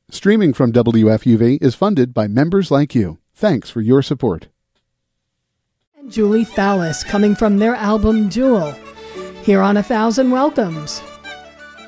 Streaming from WFUV is funded by members like you. Thanks for your support. And Julie Thalis, coming from their album Jewel, here on 1,000 Welcomes.